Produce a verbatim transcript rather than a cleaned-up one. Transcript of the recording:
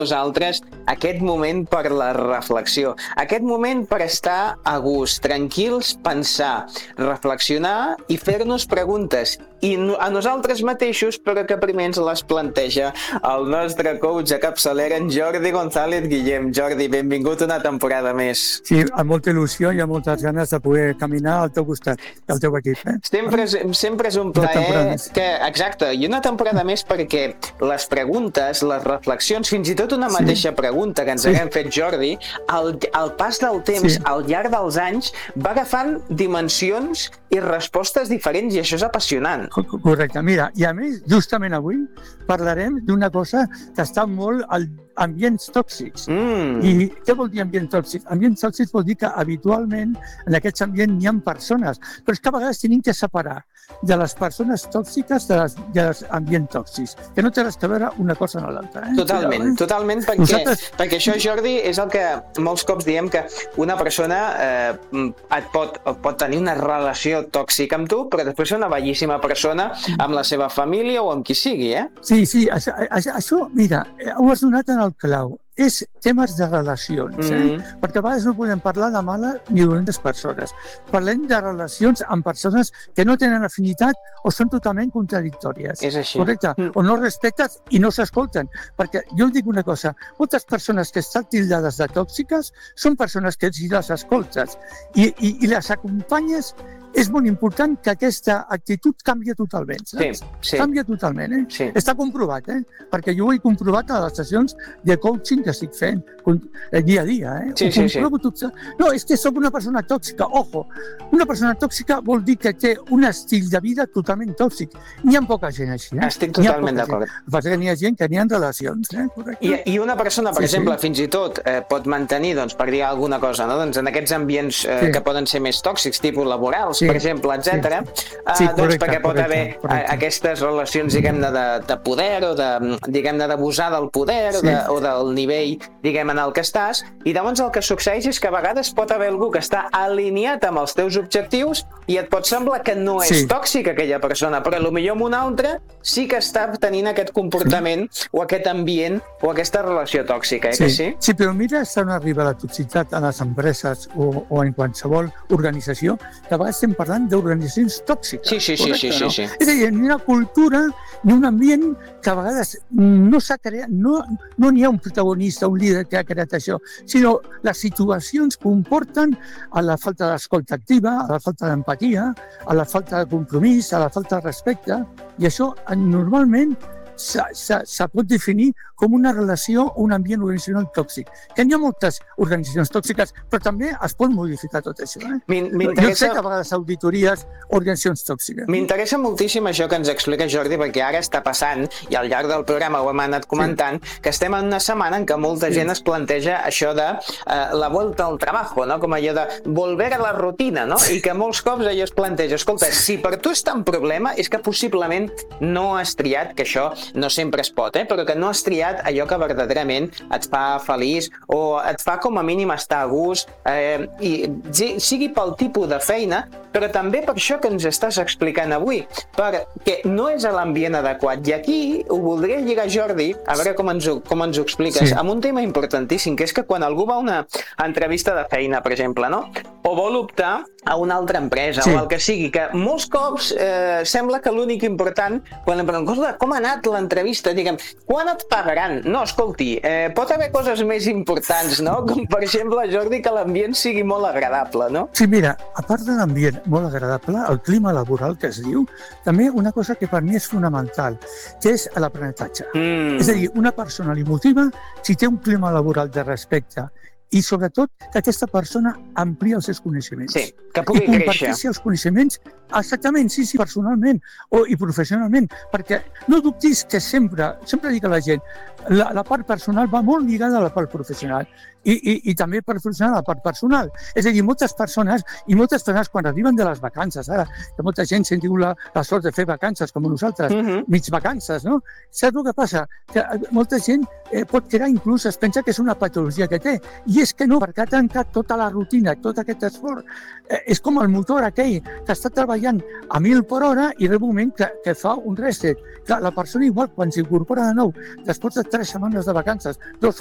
nosaltres aquest moment per la reflexió, aquest moment per estar a gust, tranquils, pensar, reflexionar i fer-nos preguntes, i a nosaltres mateixos, però que primer ens les planteja el nostre coach a capçalera, en Jordi González Guillem. Jordi, benvingut una temporada més. Sí, amb molta il·lusió i amb moltes ganes de poder caminar al teu costat, al teu equip. Eh? Sempre, és, sempre és un plaer que, exacte, i una temporada més perquè les preguntes, les reflexions, fins i tot una mateixa sí. pregunta que ens sí. haguem fet, Jordi, al, al pas del temps, sí. al llarg dels anys, va agafant dimensions i respostes diferents, i això és apassionant. Correcte. Mira, i a més, justament avui parlarem d'una cosa que està molt als ambients tòxics. Mm. I què vol dir ambients tòxics? Ambients tòxics vol dir que habitualment en aquests ambients n'hi ha persones, però és que a vegades tenim que separar de les persones tòxiques de les, de les ambients tòxics, que no té res a veure una cosa amb l'altra. Eh? Totalment, eh? totalment, perquè, Nosaltres... perquè això, Jordi, és el que molts cops diem, que una persona eh, et pot, pot tenir una relació tòxica amb tu, però després ser una bellíssima persona amb la seva família o amb qui sigui, eh? Sí, sí, això, això mira, ho has donat en el clau. És temes de relacions, eh? Mm-hmm. Perquè a vegades no podem parlar de males ni dolentes persones. Parlem de relacions amb persones que no tenen afinitat o són totalment contradictòries. És així. Correcte? Mm. O no respectes i no s'escolten. Perquè jo us dic una cosa, moltes persones que estan tildades de tòxiques són persones que si les escoltes i, i, i les acompanyes. És molt important que aquesta actitud canvia totalment, saps? Sí, sí. Canvia totalment, eh? Sí. Està comprovat, eh? Perquè jo ho he comprovat a les sessions de coaching que estic fent dia a dia, eh? Sí, sí, sí. Tot... No, és que soc una persona tòxica, ojo. Una persona tòxica vol dir que té un estil de vida totalment tòxic. N'hi ha poca gent així, eh? Estic totalment d'acord. El que passa que n'hi ha gent que n'hi ha relacions, eh? Correcte. I, I una persona, per sí, exemple, sí. fins i tot eh, pot mantenir, doncs, per dir alguna cosa, no? Doncs en aquests ambients eh, sí. que poden ser més tòxics, tipus laborals, sí. per exemple, etcètera, sí. sí, uh, doncs correcte, perquè pot correcte, haver correcte. aquestes relacions, diguem-ne, de, de poder o de, diguem-ne, d'abusar del poder sí. o, de, o del nivell, diguem, en el que estàs, i llavors el que succeeix és que a vegades pot haver algú que està alineat amb els teus objectius i et pot semblar que no és sí. tòxic aquella persona, però potser amb una altra sí que està tenint aquest comportament sí. o aquest ambient o aquesta relació tòxica, eh, sí. que sí? Sí, però mira on arriba la toxicitat a les empreses o, o en qualsevol organització, que a vegades estem parlant d'organitzacions tòxiques. Sí, sí, correcte, sí, sí, no? sí, sí. És a dir, ni una cultura ni un ambient que a vegades no s'ha creat, no no n'hi ha un protagonista, un líder que ha creat això, sinó les situacions comporten a la falta d'escolta activa, a la falta d'empatia, a la falta de compromís, a la falta de respecte, i això normalment se pot definir com una relació o un ambient organitzacional tòxic. Que n'hi ha moltes organitzacions tòxiques, però també es pot modificar tot això. Eh? Jo sé que a vegades auditories, organitzacions tòxiques. M'interessa moltíssim això que ens explica Jordi, perquè ara està passant, i al llarg del programa ho hem anat comentant, sí. que estem en una setmana en què molta sí. gent es planteja això de uh, la volta al trabajo, no? Com allò de volver a la rutina, no? I que molts cops allò es planteja, escolta, si per tu és tan problema, és que possiblement no has triat, que això no sempre es pot, eh? però que no has triat allò que verdaderament et fa feliç o et fa com a mínim estar a gust, eh, i sigui pel tipus de feina, però també per això que ens estàs explicant avui, perquè no és a l'ambient adequat. I aquí ho voldria lligar, Jordi, a veure com ens ho, com ens ho expliques, sí. amb un tema importantíssim, que és que quan algú va a una entrevista de feina, per exemple, no? o vol optar a una altra empresa, sí. o el que sigui, que molts cops eh, sembla que l'únic important, quan em pregunten, com ha anat l'entrevista, diguem, quan et pagaran? No, escolti, eh, pot haver coses més importants, no? Com per exemple, Jordi, que l'ambient sigui molt agradable, no? Sí, mira, a part de l'ambient molt agradable, el clima laboral que es diu, també una cosa que per mi és fonamental, que és l'aprenentatge. Mm. És a dir, una persona li motiva si té un clima laboral de respecte i sobretot que aquesta persona amplia els seus coneixements. Sí, que pugui créixer. I comparteixi els coneixements, exactament, sí, sí, personalment o, i professionalment, perquè no dubtis que sempre, sempre dic a la gent, la, la part personal va molt lligada a la part professional i, i, i també per professional a la part personal. És a dir, moltes persones, i moltes persones quan arriben de les vacances, ara, que molta gent s'ha tingut la, la sort de fer vacances com nosaltres, uh-huh. mig vacances, no? Saps el que passa? Que molta gent eh, pot crear, inclús es pensa que és una patologia que té, i és que no, perquè ha tancat tota la rutina, tot aquest esforç. Eh, és com el motor aquell que està treballant a mil per hora i de moment que, que fa un reset. Clar, la persona igual, quan s'incorpora de nou, després de tres setmanes de vacances, dos